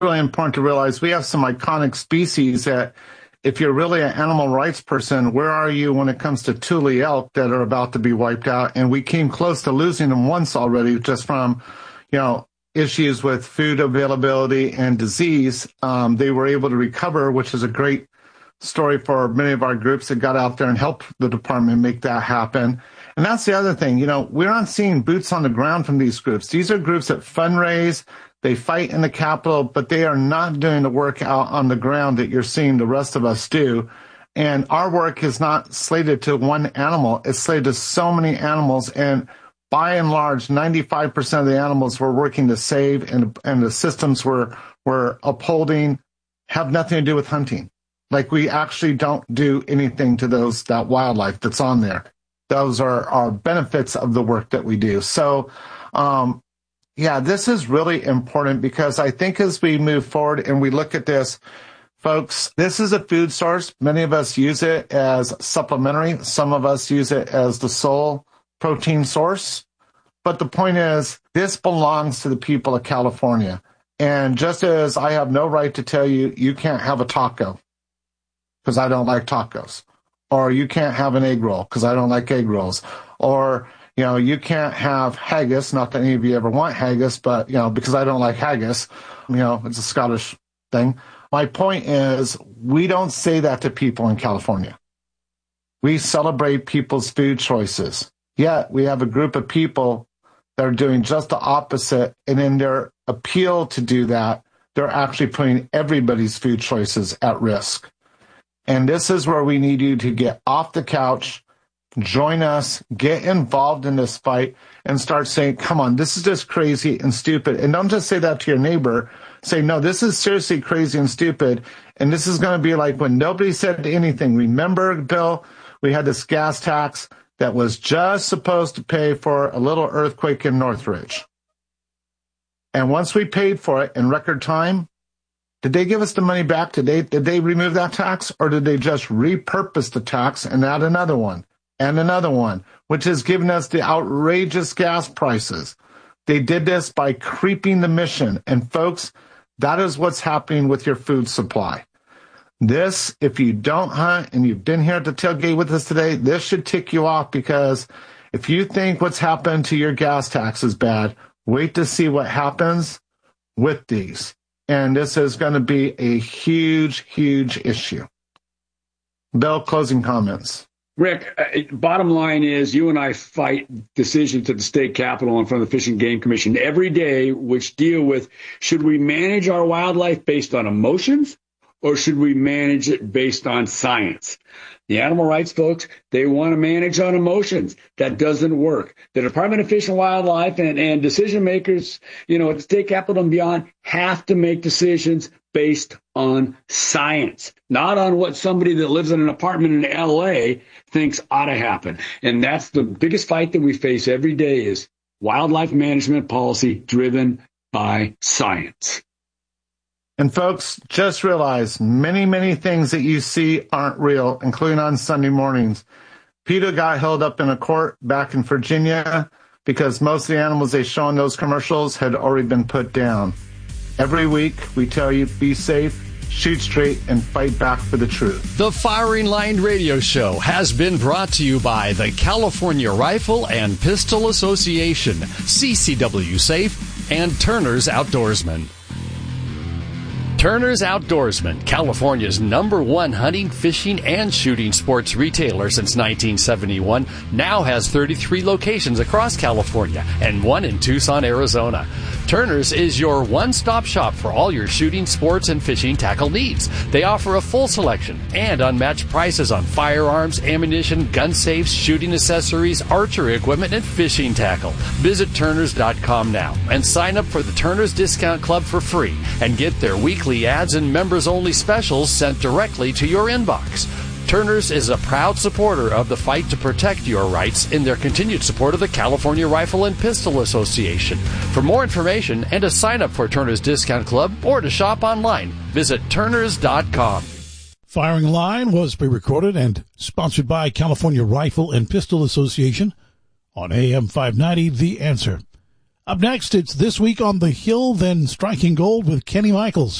really important to realize we have some iconic species that if you're really an animal rights person, where are you when it comes to Thule elk that are about to be wiped out? And we came close to losing them once already just from, issues with food availability and disease. They were able to recover, which is a great story for many of our groups that got out there and helped the department make that happen. And that's the other thing, we're not seeing boots on the ground from these groups. These are groups that fundraise, they fight in the Capitol, but they are not doing the work out on the ground that you're seeing the rest of us do. And our work is not slated to one animal. It's slated to so many animals. And by and large, 95% of the animals we're working to save and the systems we're upholding have nothing to do with hunting. Like, we actually don't do anything to that wildlife that's on there. Those are our benefits of the work that we do. So, this is really important because I think as we move forward and we look at this, folks, this is a food source. Many of us use it as supplementary. Some of us use it as the sole protein source. But the point is, this belongs to the people of California. And just as I have no right to tell you, you can't have a taco because I don't like tacos, or you can't have an egg roll because I don't like egg rolls, or you can't have haggis, not that any of you ever want haggis, but, because I don't like haggis, it's a Scottish thing. My point is, we don't say that to people in California. We celebrate people's food choices. Yet we have a group of people that are doing just the opposite, and in their appeal to do that, they're actually putting everybody's food choices at risk. And this is where we need you to get off the couch, join us, get involved in this fight, and start saying, come on, this is just crazy and stupid. And don't just say that to your neighbor. Say, no, this is seriously crazy and stupid. And this is going to be like when nobody said anything. Remember, Bill, we had this gas tax that was just supposed to pay for a little earthquake in Northridge. And once we paid for it in record time, did they give us the money back? Did they remove that tax? Or did they just repurpose the tax and add another one? And another one, which has given us the outrageous gas prices. They did this by creeping the mission. And folks, that is what's happening with your food supply. This, if you don't hunt and you've been here at the tailgate with us today, this should tick you off, because if you think what's happened to your gas tax is bad, wait to see what happens with these. And this is going to be a huge, huge issue. Bill, closing comments. Rick, bottom line is you and I fight decisions at the state capitol in front of the Fish and Game Commission every day, which deal with, should we manage our wildlife based on emotions, or should we manage it based on science? The animal rights folks, they want to manage on emotions. That doesn't work. The Department of Fish and Wildlife and decision makers, at the state capitol and beyond, have to make decisions based on science, not on what somebody that lives in an apartment in L.A. thinks ought to happen. And that's the biggest fight that we face every day, is wildlife management policy driven by science. And folks, just realize many, many things that you see aren't real, including on Sunday mornings. PETA got held up in a court back in Virginia because most of the animals they show in those commercials had already been put down. Every week, we tell you, be safe, shoot straight, and fight back for the truth. The Firing Line Radio Show has been brought to you by the California Rifle and Pistol Association, CCW Safe, and Turner's Outdoorsman. Turner's Outdoorsman, California's #1 hunting, fishing, and shooting sports retailer since 1971, now has 33 locations across California and 1 in Tucson, Arizona. Turner's is your one-stop shop for all your shooting, sports, and fishing tackle needs. They offer a full selection and unmatched prices on firearms, ammunition, gun safes, shooting accessories, archery equipment, and fishing tackle. Visit Turners.com now and sign up for the Turner's Discount Club for free and get their weekly ads and members-only specials sent directly to your inbox. Turner's is a proud supporter of the fight to protect your rights in their continued support of the California Rifle and Pistol Association. For more information and to sign up for Turner's Discount Club or to shop online, visit Turners.com. Firing Line was pre-recorded and sponsored by California Rifle and Pistol Association on AM 590, The Answer. Up next, it's This Week on the Hill, then Striking Gold with Kenny Michaels.